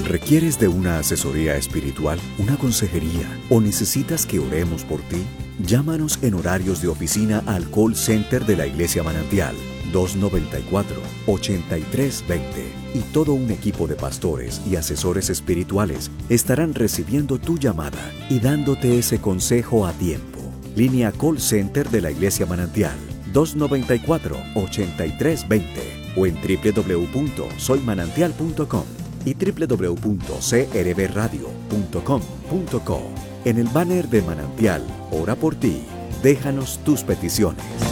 ¿Requieres de una asesoría espiritual, una consejería o necesitas que oremos por ti? Llámanos en horarios de oficina al call center de la Iglesia Manantial 294-8320 y todo un equipo de pastores y asesores espirituales estarán recibiendo tu llamada y dándote ese consejo a tiempo. Línea call center de la Iglesia Manantial 294-8320 o en www.soymanantial.com y www.crbradio.com.co. En el banner de Manantial, ora por ti. Déjanos tus peticiones.